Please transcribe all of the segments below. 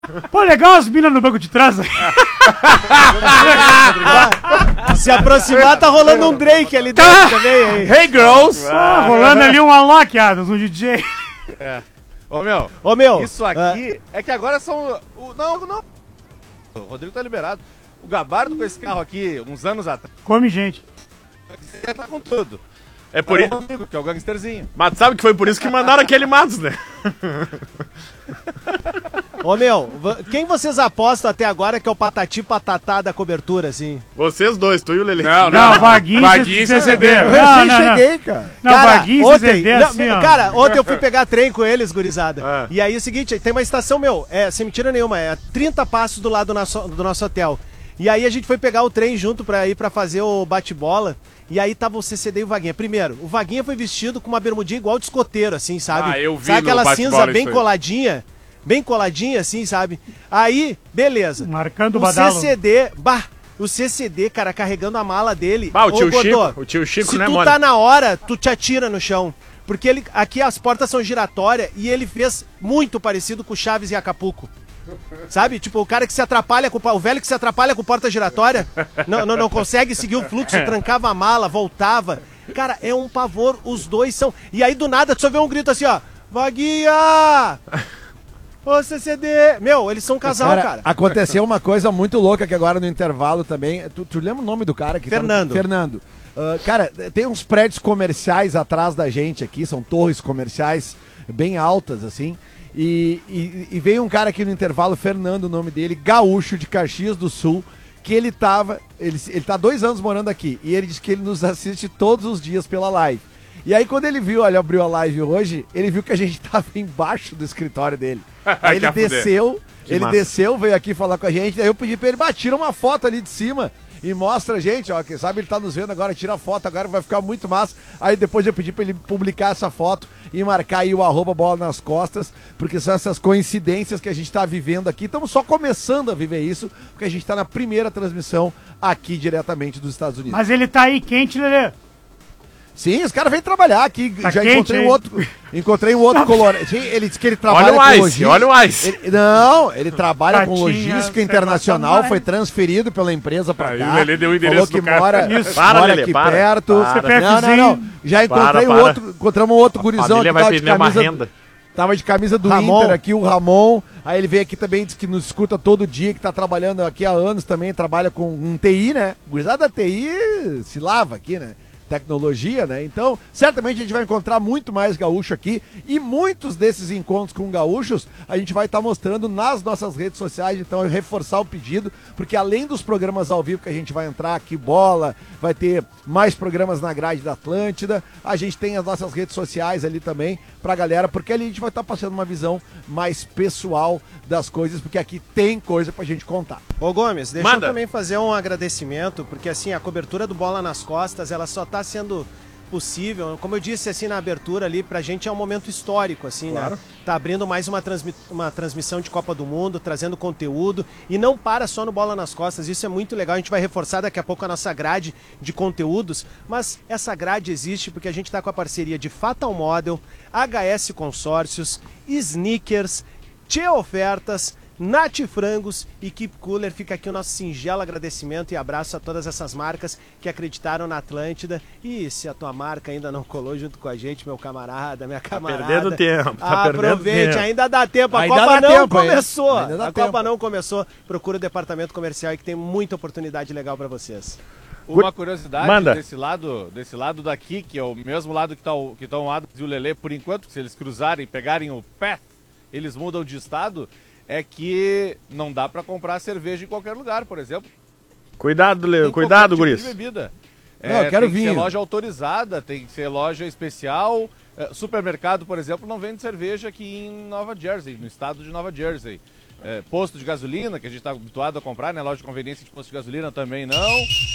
Pô, legal as minas no banco de trás. Se aproximar, tá rolando um Drake ali dentro também, hein? Hey, girls! Rolando ali um Alok, um DJ. Ô, meu, Isso aqui é que agora são... Não. O Rodrigo tá liberado. O Gabardo com esse carro aqui, uns anos atrás, Come gente. já tá com tudo. É por isso. Rodrigo, que é o gangsterzinho. Mas sabe que foi por isso que mandaram aquele Matos, né? Ô, meu, quem vocês apostam até agora que é o patati patatá da cobertura, assim? Vocês dois, tu e o Lelê. Não, Vaguinho e CCD. Eu cheguei, cara. Não, Vaguinho e CCD, assim, ó. Cara, ontem eu fui pegar trem com eles, gurizada. Ah. E aí é o seguinte, tem uma estação, sem mentira nenhuma, é 30 passos do lado do nosso hotel. E aí a gente foi pegar o trem junto pra ir pra fazer o bate-bola. E aí tava o CCD e o Vaguinha. Primeiro, o Vaguinha foi vestido com uma bermudinha igual de escoteiro, assim, sabe? Eu vi. Sabe aquela bate-bola cinza bem isso aí. coladinha? Bem coladinha, assim, sabe? Aí, beleza. Marcando o O badalo. o CCD, cara, carregando a mala dele. O tio Godô, Chico, o tio Chico, se né, tu mano? tá na hora, tu te atira no chão. Porque aqui as portas são giratórias e ele fez muito parecido com o Chaves e Acapulco. Sabe? Tipo, o cara que se atrapalha o velho que se atrapalha com porta giratória, não consegue seguir o fluxo, trancava a mala, voltava. Cara, é um pavor, os dois são. E aí do nada tu só vê um grito assim, ó: Vaguinha! Ô, CCD! Meu, eles são um casal, cara. Aconteceu uma coisa muito louca que agora no intervalo também. Tu lembra o nome do cara? Fernando. Fernando. Cara, tem uns prédios comerciais atrás da gente aqui, são torres comerciais bem altas, assim. E veio um cara aqui no intervalo, Fernando, o nome dele, gaúcho de Caxias do Sul, que ele tá 2 anos morando aqui. E ele disse que ele nos assiste todos os dias pela live. E aí quando ele viu, abriu a live hoje, ele viu que a gente tava embaixo do escritório dele. Aí ele desceu, veio aqui falar com a gente, aí eu pedi pra ele, tira uma foto ali de cima e mostra a gente, ó, quem sabe ele tá nos vendo agora, tira a foto agora, vai ficar muito massa. Aí depois eu pedi pra ele publicar essa foto e marcar aí o @bola nas costas, porque são essas coincidências que a gente tá vivendo aqui. Estamos só começando a viver isso, porque a gente tá na primeira transmissão aqui diretamente dos Estados Unidos. Mas ele tá aí quente, Lelê. Sim, os caras vêm trabalhar aqui. Tá Já quente, encontrei hein? Encontrei um outro colorado. Sim, ele disse que ele trabalha Olha o com Ice, logística. olha o Ice. Ele trabalha com Tatinha, logística internacional, observação, foi transferido pela empresa pra Aí cá. o Lelê deu o endereço falou que do cara. mora, Isso. Para, mora Lelê, aqui para. perto. Para. Não. Já encontrei Para. encontramos um outro gurizão família que vai tava de perder uma camisa. renda. Tava de camisa do Ramon. Inter aqui, o Ramon. Aí ele veio aqui também, disse que nos escuta todo dia, que tá trabalhando aqui há anos também, trabalha com um TI, né? O gurizada da TI se lava aqui, né? Tecnologia, né? Então, certamente a gente vai encontrar muito mais gaúcho aqui e muitos desses encontros com gaúchos a gente vai estar mostrando nas nossas redes sociais, então reforçar o pedido, porque além dos programas ao vivo que a gente vai entrar aqui, bola, vai ter mais programas na grade da Atlântida, a gente tem as nossas redes sociais ali também pra galera, porque ali a gente vai estar passando uma visão mais pessoal das coisas, porque aqui tem coisa pra gente contar. Ô Gomes, deixa Manda. eu também fazer um agradecimento, porque assim, a cobertura do Bola nas Costas, ela só tá sendo possível, como eu disse assim na abertura ali, pra gente é um momento histórico, assim, Claro. né? Tá abrindo mais uma transmissão de Copa do Mundo, trazendo conteúdo, e não para só no Bola nas Costas, isso é muito legal, a gente vai reforçar daqui a pouco a nossa grade de conteúdos, mas essa grade existe porque a gente tá com a parceria de Fatal Model, HS Consórcios, Sneakers, Tchê Ofertas, Nath Frangos e Keep Cooler. Fica aqui o nosso singelo agradecimento e abraço a todas essas marcas que acreditaram na Atlântida. E se a tua marca ainda não colou junto com a gente, meu camarada, minha camarada, perdendo tempo, tá perdendo aproveite, tempo. ainda dá tempo, a Ainda Copa dá não tempo, hein? começou, Ainda dá a Copa tempo. não começou. Procura o departamento comercial aí que tem muita oportunidade legal pra vocês. Uma curiosidade Manda. desse lado daqui, que é o mesmo lado que tá o Adams e o Lelê, por enquanto, se eles cruzarem, pegarem o pé, eles mudam de estado, é que não dá pra comprar cerveja em qualquer lugar, por exemplo. Cuidado, Lelê. Tem Cuidado, qualquer tipo guris. de bebida. Não, eu quero tem que ser vinho. loja autorizada, tem que ser loja especial. Supermercado, por exemplo, não vende cerveja aqui em Nova Jersey, no estado de Nova Jersey. Posto de gasolina, que a gente está habituado a comprar, né? Loja de conveniência de posto de gasolina também não.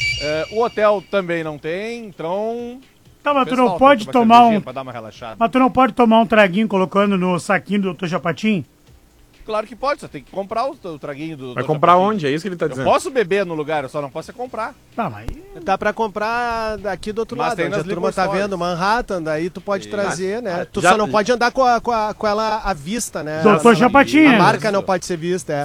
O hotel também não tem, então... Tá, mas tu Pessoal, não pode uma tomar cervejinha um... pra dar uma relaxada. Mas tu não pode tomar um traguinho colocando no saquinho do Dr. Chapatin? Claro que pode, só tem que comprar o traguinho do... Vai do comprar Chapatinho. onde? É isso que ele tá Eu dizendo. posso beber no lugar, eu só não posso comprar. Tá, mas... Dá pra comprar daqui do outro Mas lado, tem onde a nas turma liquor tá stores. vendo, Manhattan, daí tu pode trazer, né? Tu já- só não pode andar com ela à vista, né? Doutor Chapatinho, A né? marca não pode ser vista,